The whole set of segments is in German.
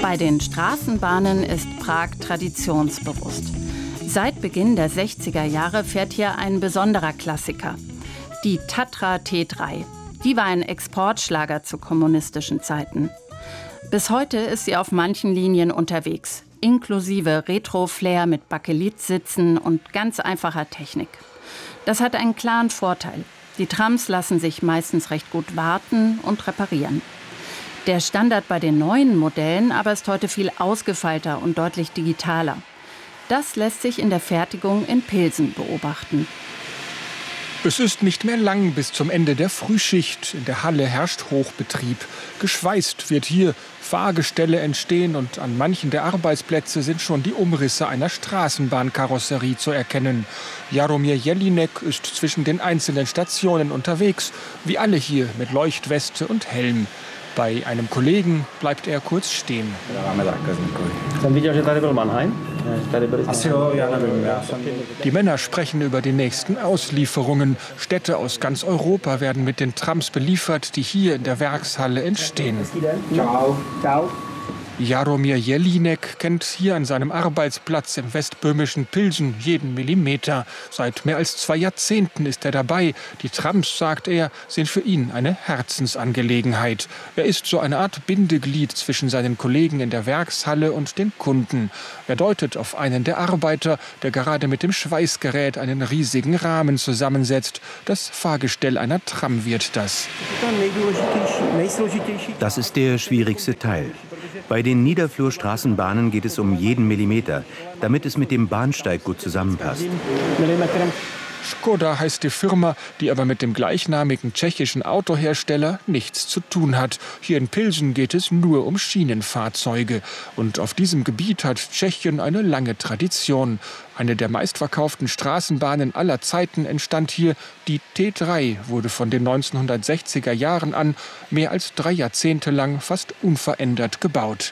Bei den Straßenbahnen ist Prag traditionsbewusst. Seit Beginn der 60er Jahre fährt hier ein besonderer Klassiker, die Tatra T3. Die war ein Exportschlager zu kommunistischen Zeiten. Bis heute ist sie auf manchen Linien unterwegs, inklusive Retro-Flair mit Bakelitsitzen und ganz einfacher Technik. Das hat einen klaren Vorteil. Die Trams lassen sich meistens recht gut warten und reparieren. Der Standard bei den neuen Modellen aber ist heute viel ausgefeilter und deutlich digitaler. Das lässt sich in der Fertigung in Pilsen beobachten. Es ist nicht mehr lang bis zum Ende der Frühschicht. In der Halle herrscht Hochbetrieb. Geschweißt wird hier, Fahrgestelle entstehen und an manchen der Arbeitsplätze sind schon die Umrisse einer Straßenbahnkarosserie zu erkennen. Jaromir Jelinek ist zwischen den einzelnen Stationen unterwegs, wie alle hier mit Leuchtweste und Helm. Bei einem Kollegen bleibt er kurz stehen. Die Männer sprechen über die nächsten Auslieferungen. Städte aus ganz Europa werden mit den Trams beliefert, die hier in der Werkshalle entstehen. Ciao. Jaromir Jelinek kennt hier an seinem Arbeitsplatz im westböhmischen Pilsen jeden Millimeter. Seit mehr als 2 Jahrzehnten ist er dabei. Die Trams, sagt er, sind für ihn eine Herzensangelegenheit. Er ist so eine Art Bindeglied zwischen seinen Kollegen in der Werkshalle und den Kunden. Er deutet auf einen der Arbeiter, der gerade mit dem Schweißgerät einen riesigen Rahmen zusammensetzt. Das Fahrgestell einer Tram wird das. Das ist der schwierigste Teil. Bei den Niederflurstraßenbahnen geht es um jeden Millimeter, damit es mit dem Bahnsteig gut zusammenpasst. Škoda heißt die Firma, die aber mit dem gleichnamigen tschechischen Autohersteller nichts zu tun hat. Hier in Pilsen geht es nur um Schienenfahrzeuge. Und auf diesem Gebiet hat Tschechien eine lange Tradition. Eine der meistverkauften Straßenbahnen aller Zeiten entstand hier. Die T3 wurde von den 1960er Jahren an mehr als 3 Jahrzehnte lang fast unverändert gebaut.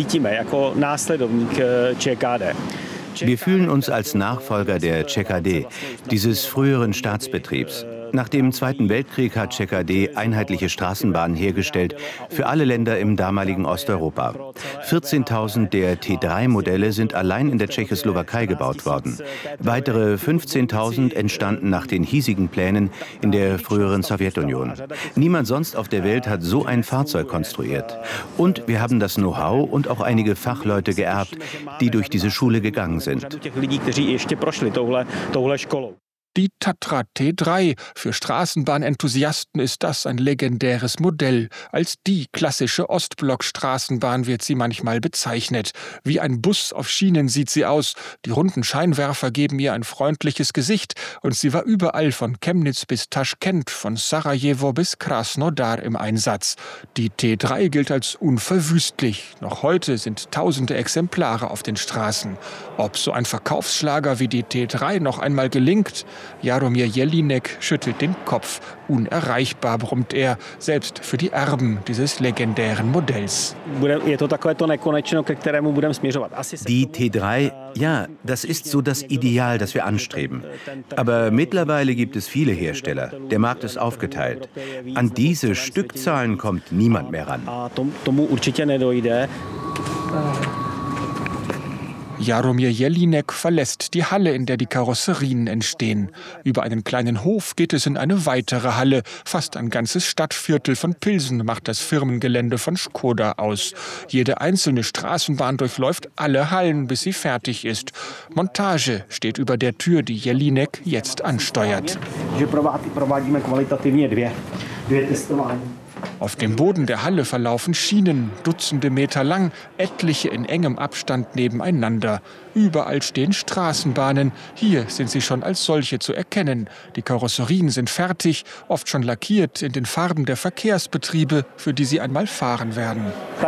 Wir fühlen uns als Nachfolger der ČKD, dieses früheren Staatsbetriebs. Nach dem Zweiten Weltkrieg hat ČKD einheitliche Straßenbahnen hergestellt für alle Länder im damaligen Osteuropa. 14.000 der T3-Modelle sind allein in der Tschechoslowakei gebaut worden. Weitere 15.000 entstanden nach den hiesigen Plänen in der früheren Sowjetunion. Niemand sonst auf der Welt hat so ein Fahrzeug konstruiert. Und wir haben das Know-how und auch einige Fachleute geerbt, die durch diese Schule gegangen sind. Die Tatra T3. Für Straßenbahnenthusiasten ist das ein legendäres Modell. Als die klassische Ostblock-Straßenbahn wird sie manchmal bezeichnet. Wie ein Bus auf Schienen sieht sie aus. Die runden Scheinwerfer geben ihr ein freundliches Gesicht. Und sie war überall von Chemnitz bis Taschkent, von Sarajevo bis Krasnodar im Einsatz. Die T3 gilt als unverwüstlich. Noch heute sind tausende Exemplare auf den Straßen. Ob so ein Verkaufsschlager wie die T3 noch einmal gelingt? Jaromir Jelinek schüttelt den Kopf. Unerreichbar, brummt er, selbst für die Erben dieses legendären Modells. Die T3, ja, das ist so das Ideal, das wir anstreben. Aber mittlerweile gibt es viele Hersteller. Der Markt ist aufgeteilt. An diese Stückzahlen kommt niemand mehr ran. Jaromir Jelinek verlässt die Halle, in der die Karosserien entstehen. Über einen kleinen Hof geht es in eine weitere Halle. Fast ein ganzes Stadtviertel von Pilsen macht das Firmengelände von Škoda aus. Jede einzelne Straßenbahn durchläuft alle Hallen, bis sie fertig ist. Montage steht über der Tür, die Jelinek jetzt ansteuert. Auf dem Boden der Halle verlaufen Schienen, Dutzende Meter lang, etliche in engem Abstand nebeneinander. Überall stehen Straßenbahnen. Hier sind sie schon als solche zu erkennen. Die Karosserien sind fertig, oft schon lackiert in den Farben der Verkehrsbetriebe, für die sie einmal fahren werden.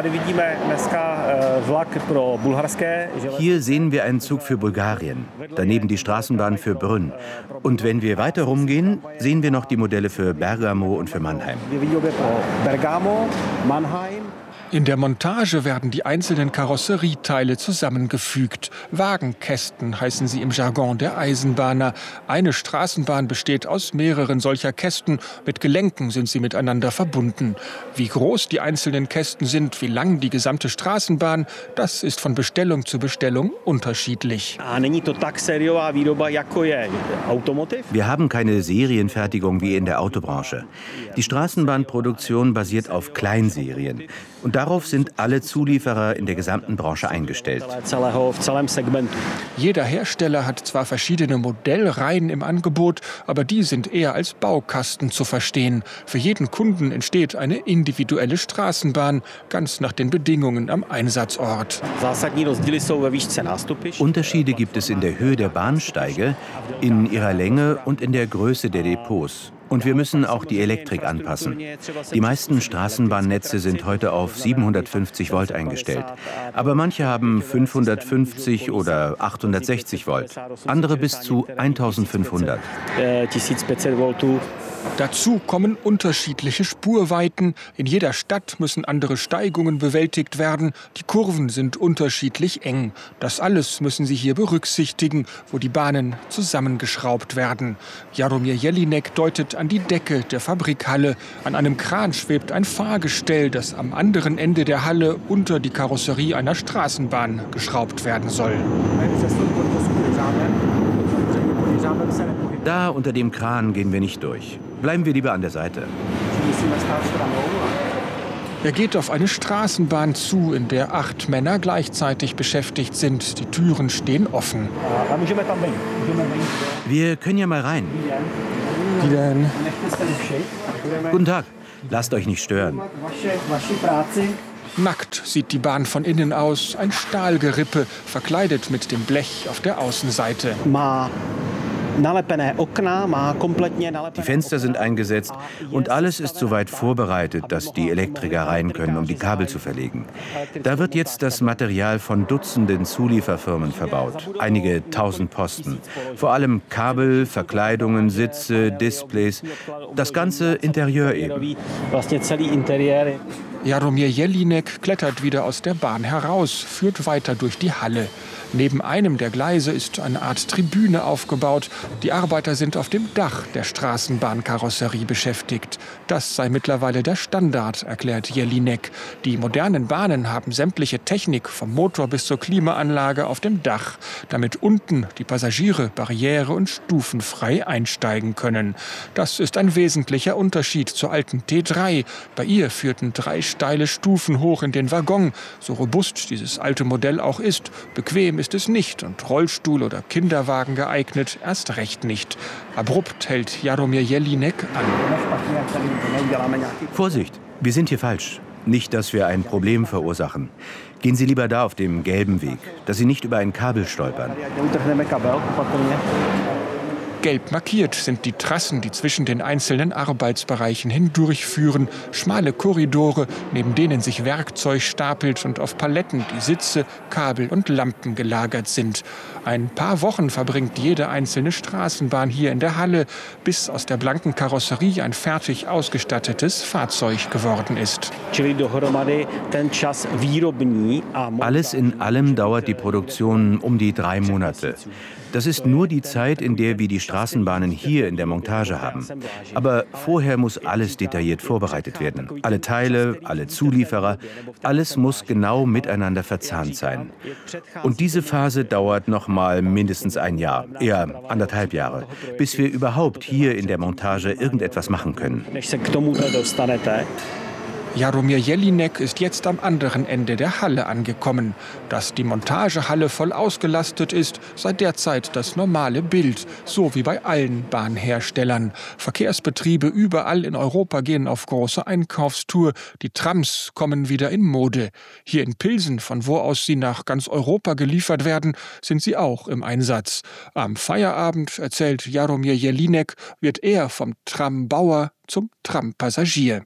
Hier sehen wir einen Zug für Bulgarien, daneben die Straßenbahn für Brünn. Und wenn wir weiter rumgehen, sehen wir noch die Modelle für Bergamo und für Mannheim. In der Montage werden die einzelnen Karosserieteile zusammengefügt. Wagenkästen heißen sie im Jargon der Eisenbahner. Eine Straßenbahn besteht aus mehreren solcher Kästen. Mit Gelenken sind sie miteinander verbunden. Wie groß die einzelnen Kästen sind, wie lang die gesamte Straßenbahn, das ist von Bestellung zu Bestellung unterschiedlich. Wir haben keine Serienfertigung wie in der Autobranche. Die Straßenbahnproduktion basiert auf Kleinserien. Und darauf sind alle Zulieferer in der gesamten Branche eingestellt. Jeder Hersteller hat zwar verschiedene Modellreihen im Angebot, aber die sind eher als Baukasten zu verstehen. Für jeden Kunden entsteht eine individuelle Straßenbahn, ganz nach den Bedingungen am Einsatzort. Unterschiede gibt es in der Höhe der Bahnsteige, in ihrer Länge und in der Größe der Depots. Und wir müssen auch die Elektrik anpassen. Die meisten Straßenbahnnetze sind heute auf 750 Volt eingestellt. Aber manche haben 550 oder 860 Volt. Andere bis zu 1500. Dazu kommen unterschiedliche Spurweiten. In jeder Stadt müssen andere Steigungen bewältigt werden. Die Kurven sind unterschiedlich eng. Das alles müssen sie hier berücksichtigen, wo die Bahnen zusammengeschraubt werden. Jaromir Jelinek deutet an die Decke der Fabrikhalle. An einem Kran schwebt ein Fahrgestell, das am anderen Ende der Halle unter die Karosserie einer Straßenbahn geschraubt werden soll. Da unter dem Kran gehen wir nicht durch. Bleiben wir lieber an der Seite. Er geht auf eine Straßenbahn zu, in der 8 Männer gleichzeitig beschäftigt sind. Die Türen stehen offen. Wir können ja mal rein. Wie denn? Guten Tag. Lasst euch nicht stören. Nackt sieht die Bahn von innen aus. Ein Stahlgerippe, verkleidet mit dem Blech auf der Außenseite. Die Fenster sind eingesetzt und alles ist soweit vorbereitet, dass die Elektriker rein können, um die Kabel zu verlegen. Da wird jetzt das Material von Dutzenden Zulieferfirmen verbaut. Einige 1000 Posten. Vor allem Kabel, Verkleidungen, Sitze, Displays. Das ganze Interieur eben. Jaromir Jelinek klettert wieder aus der Bahn heraus, führt weiter durch die Halle. Neben einem der Gleise ist eine Art Tribüne aufgebaut. Die Arbeiter sind auf dem Dach der Straßenbahnkarosserie beschäftigt. Das sei mittlerweile der Standard, erklärt Jelinek. Die modernen Bahnen haben sämtliche Technik, vom Motor bis zur Klimaanlage, auf dem Dach, damit unten die Passagiere barriere- und stufenfrei einsteigen können. Das ist ein wesentlicher Unterschied zur alten T3. Bei ihr führten 3 steile Stufen hoch in den Waggon. So robust dieses alte Modell auch ist, bequem ist es nicht und Rollstuhl oder Kinderwagen geeignet erst recht nicht. Abrupt hält Jaromir Jelinek an. Vorsicht, wir sind hier falsch. Nicht, dass wir ein Problem verursachen. Gehen Sie lieber da auf dem gelben Weg, dass Sie nicht über ein Kabel stolpern. Gelb markiert sind die Trassen, die zwischen den einzelnen Arbeitsbereichen hindurchführen. Schmale Korridore, neben denen sich Werkzeug stapelt und auf Paletten die Sitze, Kabel und Lampen gelagert sind. Ein paar Wochen verbringt jede einzelne Straßenbahn hier in der Halle, bis aus der blanken Karosserie ein fertig ausgestattetes Fahrzeug geworden ist. Alles in allem dauert die Produktion um die 3 Monate. Das ist nur die Zeit, in der wir die Straßenbahnen hier in der Montage haben. Aber vorher muss alles detailliert vorbereitet werden. Alle Teile, alle Zulieferer, alles muss genau miteinander verzahnt sein. Und diese Phase dauert noch mal mindestens ein Jahr, eher 1,5 Jahre, bis wir überhaupt hier in der Montage irgendetwas machen können. Jaromir Jelinek ist jetzt am anderen Ende der Halle angekommen. Dass die Montagehalle voll ausgelastet ist, sei derzeit das normale Bild, so wie bei allen Bahnherstellern. Verkehrsbetriebe überall in Europa gehen auf große Einkaufstour. Die Trams kommen wieder in Mode. Hier in Pilsen, von wo aus sie nach ganz Europa geliefert werden, sind sie auch im Einsatz. Am Feierabend, erzählt Jaromir Jelinek, wird er vom Trambauer zum Trampassagier.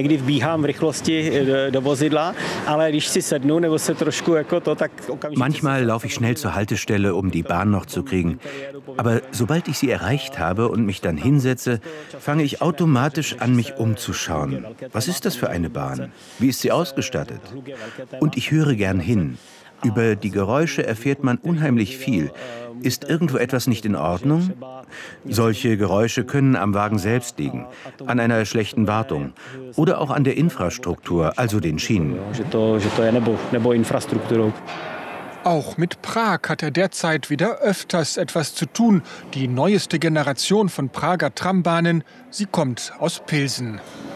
Manchmal laufe ich schnell zur Haltestelle, um die Bahn noch zu kriegen. Aber sobald ich sie erreicht habe und mich dann hinsetze, fange ich automatisch an, mich umzuschauen. Was ist das für eine Bahn? Wie ist sie ausgestattet? Und ich höre gern hin. Über die Geräusche erfährt man unheimlich viel. Ist irgendwo etwas nicht in Ordnung? Solche Geräusche können am Wagen selbst liegen, an einer schlechten Wartung oder auch an der Infrastruktur, also den Schienen. Auch mit Prag hat er derzeit wieder öfters etwas zu tun. Die neueste Generation von Prager Trambahnen, sie kommt aus Pilsen.